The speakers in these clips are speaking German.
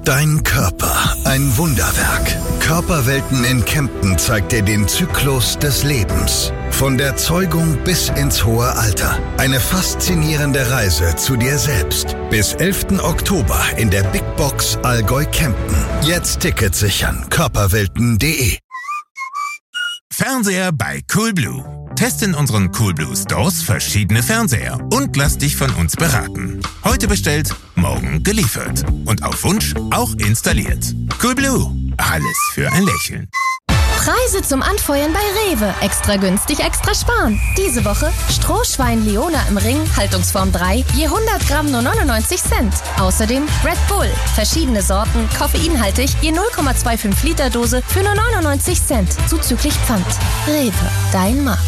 Dein Körper, ein Wunderwerk. Körperwelten in Kempten zeigt dir den Zyklus des Lebens. Von der Zeugung bis ins hohe Alter. Eine faszinierende Reise zu dir selbst. Bis 11. Oktober in der Big Box Allgäu Kempten. Jetzt Tickets sichern. Körperwelten.de. Fernseher bei Coolblue. Teste in unseren Coolblue Stores verschiedene Fernseher und lass dich von uns beraten. Heute bestellt, morgen geliefert. Und auf Wunsch auch installiert. Coolblue. Alles für ein Lächeln. Preise zum Anfeuern bei Rewe. Extra günstig, extra sparen. Diese Woche Strohschwein Leona im Ring, Haltungsform 3, je 100 Gramm nur 99 Cent. Außerdem Red Bull, verschiedene Sorten, koffeinhaltig, je 0,25 Liter Dose für nur 99 Cent, zuzüglich Pfand. Rewe, dein Markt.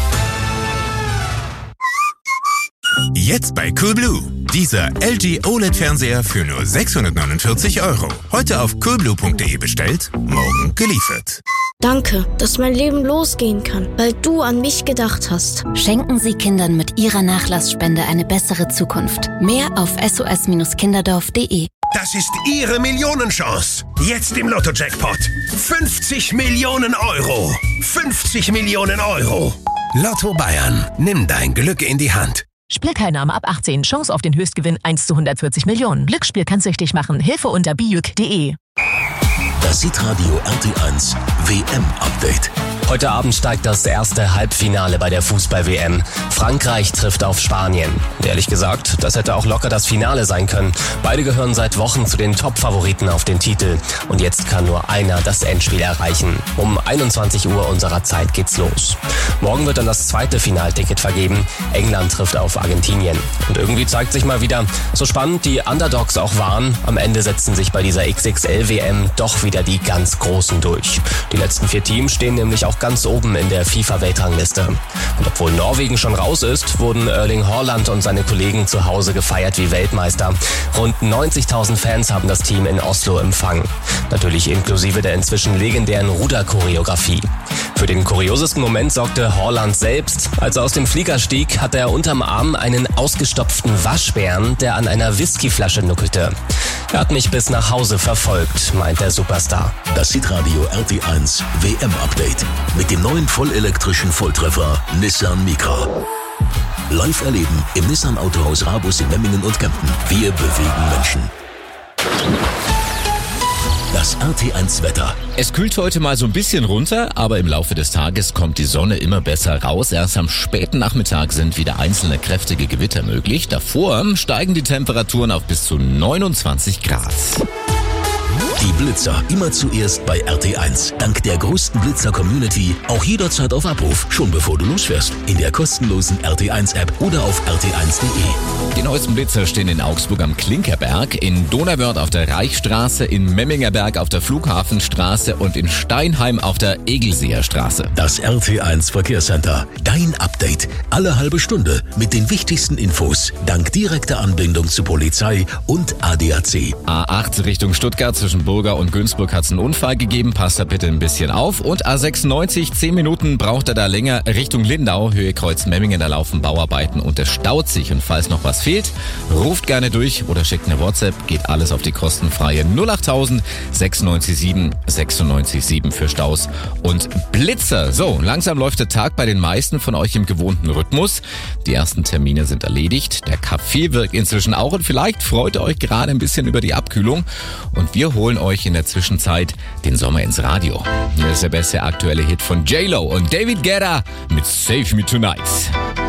Jetzt bei Coolblue. Dieser LG OLED-Fernseher für nur 649 €. Heute auf coolblue.de bestellt, morgen geliefert. Danke, dass mein Leben losgehen kann, weil du an mich gedacht hast. Schenken Sie Kindern mit Ihrer Nachlassspende eine bessere Zukunft. Mehr auf sos-kinderdorf.de. Das ist Ihre Millionenchance. Jetzt im Lotto-Jackpot. 50 Millionen €. 50 Millionen €. Lotto Bayern. Nimm dein Glück in die Hand. Spielteilnahme ab 18. Chance auf den Höchstgewinn 1:140 Millionen. Glücksspiel kann süchtig machen. Hilfe unter bijuk.de. Das Hitradio RT1 WM-Update. Heute Abend steigt das erste Halbfinale bei der Fußball-WM. Frankreich trifft auf Spanien. Ehrlich gesagt, das hätte auch locker das Finale sein können. Beide gehören seit Wochen zu den Top-Favoriten auf den Titel. Und jetzt kann nur einer das Endspiel erreichen. Um 21 Uhr unserer Zeit geht's los. Morgen wird dann das zweite Finalticket vergeben. England trifft auf Argentinien. Und irgendwie zeigt sich mal wieder, so spannend die Underdogs auch waren, am Ende setzen sich bei dieser XXL-WM doch wieder die ganz Großen durch. Die letzten 4 Teams stehen nämlich auch ganz oben in der FIFA-Weltrangliste. Und obwohl Norwegen schon raus ist, wurden Erling Haaland und seine Kollegen zu Hause gefeiert wie Weltmeister. Rund 90.000 Fans haben das Team in Oslo empfangen. Natürlich inklusive der inzwischen legendären Ruderchoreografie. Für den kuriosesten Moment sorgte Haaland selbst. Als er aus dem Flieger stieg, hatte er unterm Arm einen ausgestopften Waschbären, der an einer Whiskyflasche nuckelte. Er hat mich bis nach Hause verfolgt, meint der Superstar. Das Hitradio RT1 WM-Update mit dem neuen vollelektrischen Volltreffer Nissan Micra. Live erleben im Nissan Autohaus Rabus in Memmingen und Kempten. Wir bewegen Menschen. Das RT1-Wetter. Es kühlt heute mal so ein bisschen runter, aber im Laufe des Tages kommt die Sonne immer besser raus. Erst am späten Nachmittag sind wieder einzelne kräftige Gewitter möglich. Davor steigen die Temperaturen auf bis zu 29 Grad. Die Blitzer immer zuerst bei RT1. Dank der größten Blitzer-Community auch jederzeit auf Abruf, schon bevor du losfährst. In der kostenlosen RT1-App oder auf rt1.de. Die neuesten Blitzer stehen in Augsburg am Klinkerberg, in Donauwörth auf der Reichsstraße, in Memmingerberg auf der Flughafenstraße und in Steinheim auf der Egelseer Straße. Das RT1 Verkehrscenter. Dein Update. Alle halbe Stunde mit den wichtigsten Infos. Dank direkter Anbindung zu Polizei und ADAC. A8 Richtung Stuttgart zwischen Burger und Günzburg hat es einen Unfall gegeben. Passt da bitte ein bisschen auf. Und A96, 10 Minuten braucht er da länger Richtung Lindau, Höhe Kreuz Memmingen. Da laufen Bauarbeiten und es staut sich. Und falls noch was fehlt, ruft gerne durch oder schickt eine WhatsApp. Geht alles auf die kostenfreie 08000 697 967 für Staus und Blitzer. So, langsam läuft der Tag bei den meisten von euch im gewohnten Rhythmus. Die ersten Termine sind erledigt. Der Kaffee wirkt inzwischen auch und vielleicht freut ihr euch gerade ein bisschen über die Abkühlung. Und wir holen euch in der Zwischenzeit den Sommer ins Radio. Hier ist der beste aktuelle Hit von J-Lo und David Guetta mit Save Me Tonight.